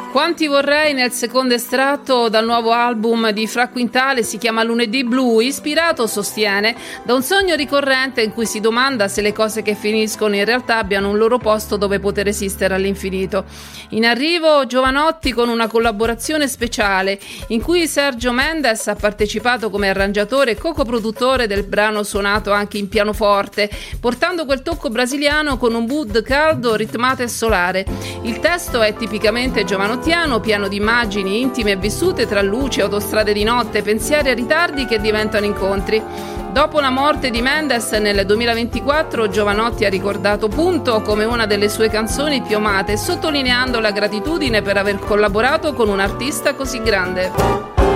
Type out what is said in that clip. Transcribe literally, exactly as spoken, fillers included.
Quanti vorrei nel secondo estratto dal nuovo album di Fra Quintale, si chiama Lunedì Blu, ispirato, sostiene, da un sogno ricorrente in cui si domanda se le cose che finiscono in realtà abbiano un loro posto dove poter esistere all'infinito. In arrivo Jovanotti con una collaborazione speciale in cui Sergio Mendes ha partecipato come arrangiatore e co-produttore del brano suonato anche in pianoforte, portando quel tocco brasiliano con un mood caldo, ritmato e solare. Il testo è tipicamente giovanottiano, pieno di immagini intime e vissute tra luci, autostrade di notte, pensieri e ritardi che diventano incontri. Dopo la morte di Mendes nel duemilaventiquattro, Jovanotti ha ricordato Punto come una delle sue canzoni più amate, sottolineando la gratitudine per aver collaborato con un artista così grande.